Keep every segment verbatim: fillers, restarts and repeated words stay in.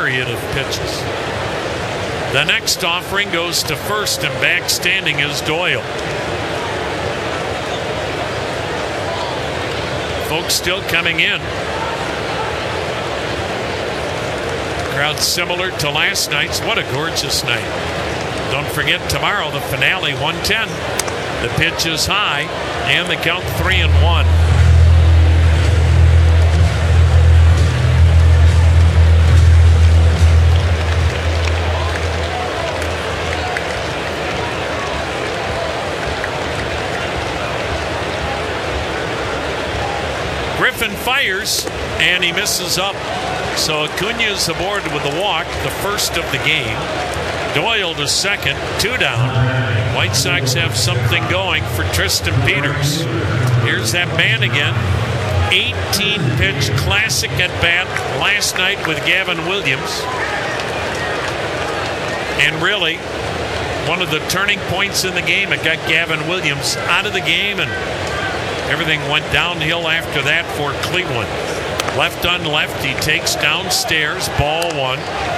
Period of pitches. The next offering goes to first, and back standing is Doyle. Folks still coming in. Crowd similar to last night's. What a gorgeous night. Don't forget tomorrow the finale, one ten. The pitch is high, and the count three and one. Griffin fires, and he misses up. So Acuña's aboard with the walk, the first of the game. Doyle to second, two down. White Sox have something going for Tristan Peters. Here's that man again. eighteen pitch classic at bat last night with Gavin Williams. And really, one of the turning points in the game, it got Gavin Williams out of the game, and everything went downhill after that for Cleveland. Left on left, he takes downstairs, ball one.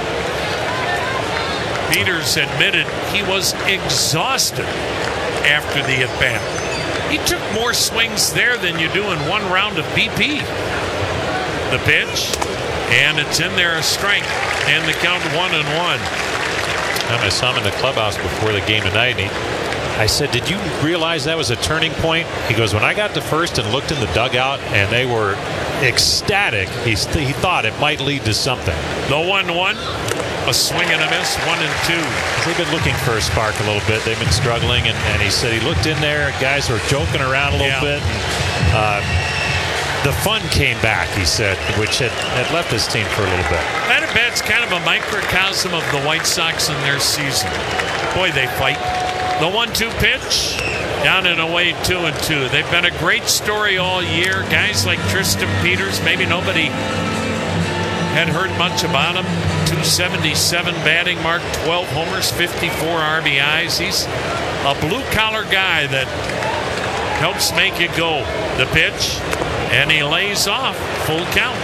Peters admitted he was exhausted after the at-bat. He took more swings there than you do in one round of B P. The pitch, and it's in there, a strike, and the count one and one. I saw him in the clubhouse before the game tonight, and he I said, did you realize that was a turning point? He goes, when I got to first and looked in the dugout and they were ecstatic, he, he thought it might lead to something. The one one, a swing and a miss, one and two. They've been looking for a spark a little bit. They've been struggling, and, and he said he looked in there, guys were joking around a little yeah. bit. And, uh, the fun came back, he said, which had, had left his team for a little bit. That at bat's kind of a microcosm of the White Sox in their season. Boy, they fight. The one two pitch, down and away, two and two. They've been a great story all year. Guys like Tristan Peters, maybe nobody had heard much about him. two seventy-seven batting mark, twelve homers, fifty-four R B Is. He's a blue-collar guy that helps make it go. The pitch, and he lays off, full count.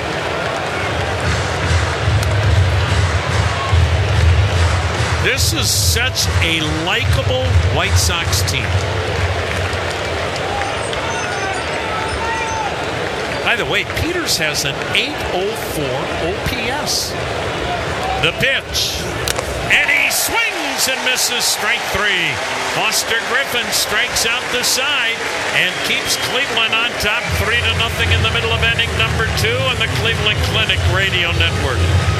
This is such a likable White Sox team. By the way, Peters has an eight oh four O P S. The pitch, and he swings and misses, strike three. Foster Griffin strikes out the side and keeps Cleveland on top, three to nothing in the middle of inning number two on the Cleveland Clinic Radio Network.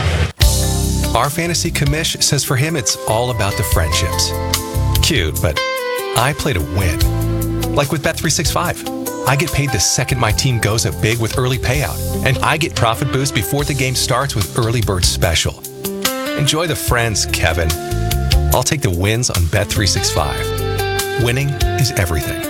Our fantasy commish says for him it's all about the friendships. Cute, but I play to win. Like with Bet three sixty-five. I get paid the second my team goes up big with early payout. And I get profit boost before the game starts with Early Bird Special. Enjoy the friends, Kevin. I'll take the wins on Bet three sixty-five. Winning is everything.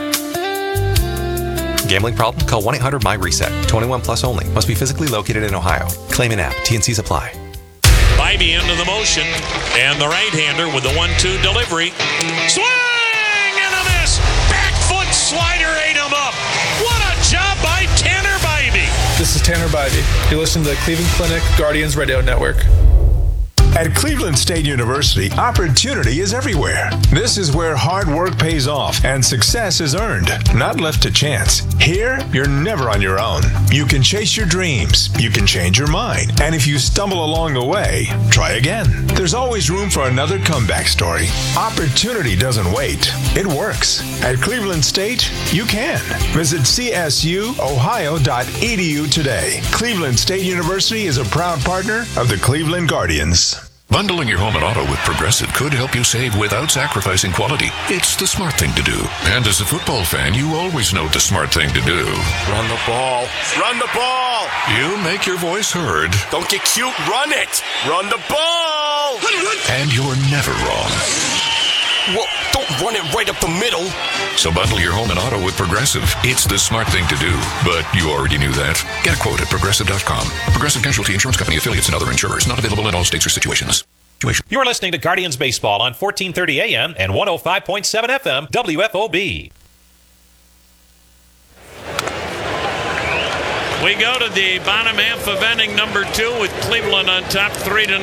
Gambling problem? Call one eight hundred M Y reset. twenty-one plus only. Must be physically located in Ohio. Claim an app. T N Cs apply. Bybee into the motion, and the right-hander with the one two delivery. Swing and a miss! Back foot slider ate him up. What a job by Tanner Bybee. This is Tanner Bybee. You listen to the Cleveland Clinic Guardians Radio Network. At Cleveland State University, opportunity is everywhere. This is where hard work pays off and success is earned, not left to chance. Here, you're never on your own. You can chase your dreams. You can change your mind. And if you stumble along the way, try again. There's always room for another comeback story. Opportunity doesn't wait. It works. At Cleveland State, you can. Visit c s u ohio dot e d u today. Cleveland State University is a proud partner of the Cleveland Guardians. Bundling your home and auto with Progressive could help you save without sacrificing quality. It's the smart thing to do. And as a football fan, you always know the smart thing to do. Run the ball. Run the ball. You make your voice heard. Don't get cute. Run it. Run the ball. And you're never wrong. Well, don't run it right up the middle. So bundle your home and auto with Progressive. It's the smart thing to do. But you already knew that. Get a quote at Progressive dot com. Progressive Casualty Insurance Company affiliates and other insurers. Not available in all states or situations. You're listening to Guardians Baseball on fourteen thirty A M and one oh five point seven F M W F O B. We go to the bottom half of inning number two with Cleveland on top three to